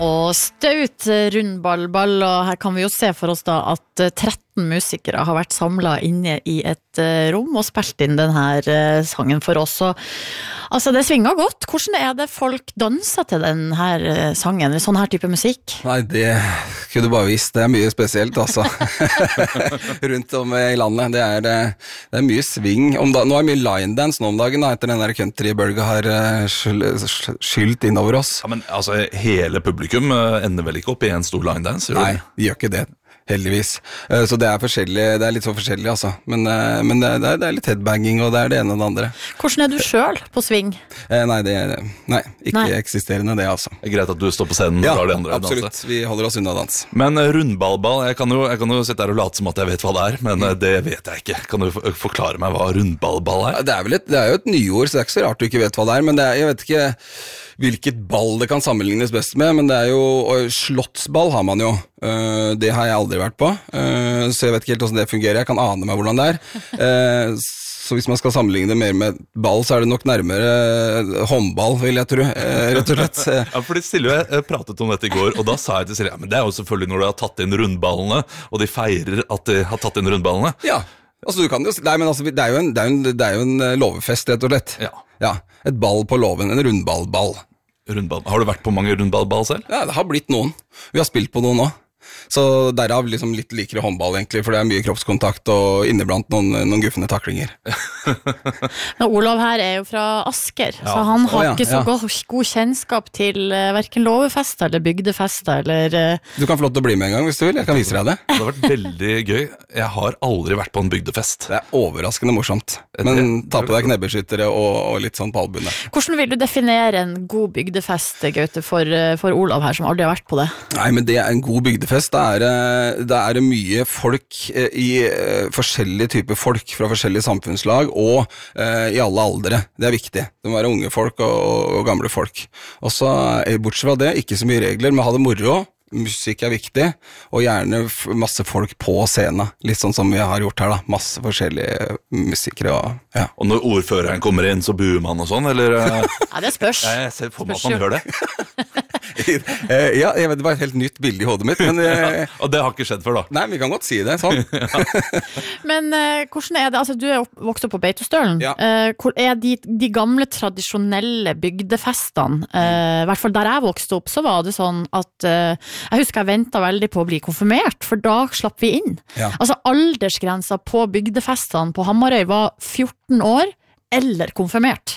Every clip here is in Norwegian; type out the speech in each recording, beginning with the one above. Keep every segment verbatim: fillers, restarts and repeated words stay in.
Og staut rundballball, og her kan vi jo se for oss da at tretten musikere har vært samlet inne i et rom og spilt inn denne sangen for oss. Og, altså det svinger godt. Hvordan er det folk danser til denne sangen, eller sånn her type musikk? Nei, det kunne du bare visst. Det er mye spesielt, altså. Rundt om i landet. Det er, det er mye sving. Om da, nå er det mye line dance nå om dagen, da, etter den der country-bølga har skylt innover oss. Ja, men altså, hele publikum ender vel ikke opp i en stor line dance? Nei, de gjør ikke det. Heldigvis. Så det er forskjellig, det er litt så forskjellig altså. Men, men det, er, det er litt headbanging, og det er det ene og det andre. Hvordan er du selv på sving? Eh, nei, det er nei, ikke nei. Eksisterende det altså. Det er greit at du står på scenen ja, og lar de andre absolutt. danse. Vi holder oss unna dans. Men rundballball, jeg kan, jo, jeg kan jo sitte her og late som at jeg vet hva det er, men mm. det vet jeg ikke. Kan du forklare meg hva rundballball er? Det er, vel et, det er jo et nyord, så det er ikke så rart du ikke vet hva det er, men det er, jeg vet ikke hvilket ball det kan sammenlignes best med, men det er jo, slottsball har man jo, uh, det har jeg aldri vært på, uh, så jeg vet ikke helt hvordan det fungerer, jeg kan ane meg hvordan det er, uh, så hvis man skal sammenligne det mer med ball, så er det nok nærmere håndball, vil jeg tro, uh, rett og slett. Ja, fordi Silje jeg pratet om dette i går, og da sa jeg til Silje, ja, men det er jo selvfølgelig når du har tatt inn rundballene, og de feirer at de har tatt inn rundballene. Ja, altså du kan jo, nei, men altså, det er jo en, det er jo en, det er jo en lovefest, rett og slett. Ja. Ja, et ball på loven, en rundballball. Rundball. Har du vært på mange rundballball selv? Ja, det har blitt noen. Vi har spilt på noen også. Så derav liksom litt likere håndball egentlig, for det er mye kroppskontakt og inneblant noen, noen guffende taklinger. Men Olav her er jo fra Asker, ja. Så han har oh, ja, ikke så ja. god, god kjennskap til uh, hverken lovefester eller bygdefester eller... Uh... Du kan få lov til å bli med en gang hvis du vil, jeg kan vise deg det. Det har vært veldig gøy. Jeg har aldri vært på en bygdefest. Det er overraskende morsomt. Men ta på deg knebeskyttere og, og litt sånn på albunnet. Hvordan vil du definere en god bygdefest, Gaute, for, for Olav her, som aldri har vært på det? Nei, men det er en god bygdefest. Da er, det er mye folk i forskjellige typer folk fra forskjellige samfunnslag og i alle aldre. Det er viktig. Det må være unge folk og, og gamle folk. Og så, bortsett fra det, ikke så mye regler, men ha det moro. Musikk er viktig, og gjerne masse folk på scenen. Litt sånn som vi har gjort her da. Masse forskjellige musikere. Og, ja. Og når ordføreren kommer inn, så buer man og sånn, eller? Ja, det spørs. Jeg ser for meg at man gjør det. Ja, jeg vet, det var et helt nytt bilde i hodet mitt. Men, og det har ikke skjedd før da? Nei, vi kan godt si det sånn. Men uh, hvordan er det, altså du er opp, vokst opp på Beitostølen. Ja. Uh, hvor er de, de gamle tradisjonelle bygdefestene? Uh, I hvert fall der jeg vokste opp, så var det sånn at uh, jeg husker jeg ventet veldig på å bli konfirmert, for da slapp vi inn. Ja. Altså aldersgrensa på bygdefestene på Hamarøy var fjorten år, eller konfirmert.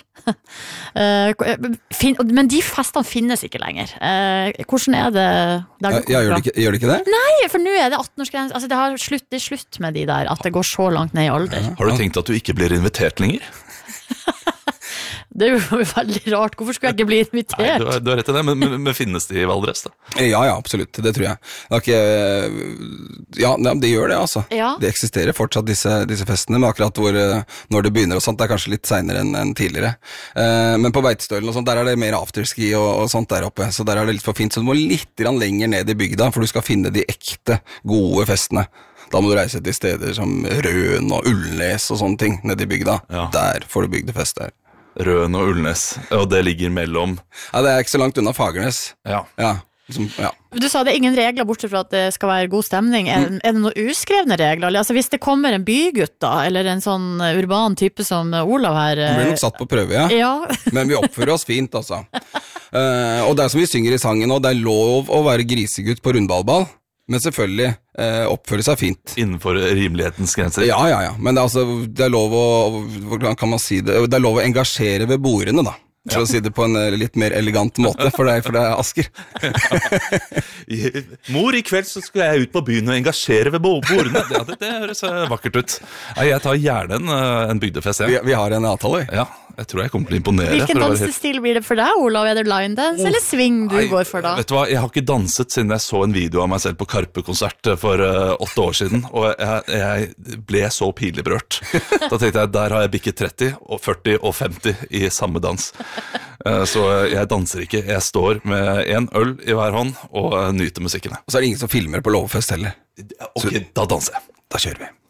Men de festene finnes ikke lenger. Hvordan er det der ja, gjør, det ikke, gjør det ikke det? Nei, for nå er det atten-årsgrense. Altså det har slutt, det er slutt med de der, at det går så langt ned i alder. Har du tenkt at du ikke blir invitert lenger? Det er jo veldig rart. Hvorfor skulle jeg ikke bli invitert? Nei, du, har, du har rett i det, men, men, men finnes de i Valdres da? Ja, ja, absolutt. Det tror jeg. Det ikke, ja, det gjør det altså. Ja. Det eksisterer fortsatt disse, disse festene, men akkurat hvor, når det begynner og sånt, det er kanskje litt senere enn, enn tidligere. Eh, men på Beitostølen og sånt, der er det mer afterski og, og sånt der oppe, så der er det litt for fint. Så du må litt lenger ned i bygda, for du skal finne de ekte, gode festene. Da må du reise til steder som Røen og Ullnes og sånne ting, ned i bygda. Ja. Der får du bygdefest der. Røen og Ullnes, og det ligger mellom... Ja, det er ikke så langt unna Fagernes. Ja. Ja, liksom, ja. Du sa det er ingen regler bortsett fra at det skal være god stemning. Er, er det noen uskrevne regler? Altså hvis det kommer en bygutt da, eller en sånn urban type som Olav her... Det blir nok satt på prøve, ja. Ja. Men vi oppfører oss fint, altså. Uh, og det er som vi synger i sangen nå, det er lov å være grisegutt på rundballball. Men selvfølgelig eh, oppføre seg fint. Innenfor rimelighetens grenser? Ja, ja, ja. Men det er, altså, det er lov å, hvordan kan man si det? Det er lov å engasjere ved bordene, da. For ja. Å si det på en litt mer elegant måte for deg, for det er Asker. Ja. Mor, i kveld så skal jeg ut på byen og engasjere ved bordene. Ja, det, det høres vakkert ut. Jeg tar gjerne en, en bygdefest, ja. Vi, vi har en avtale. Ja, jeg tror jeg kommer til å imponere. Hvilken dansestil blir det for deg, Olav? Er det line dance oh. eller swing du Nei, går for da? Vet du hva, jeg har ikke danset siden jeg så en video av meg selv på Karpe-konsert for uh, åtte år siden, og jeg, jeg ble så pinlig berørt. Da tenkte jeg, der har jeg bikket tretti, og førti og femti i samme dans. Uh, så jeg danser ikke, jeg står med en øl i hver hånd og uh, nyter musikkene. Og så er det ingen som filmer på lovfest heller. Ok, så, da danser jeg. Da kjører vi.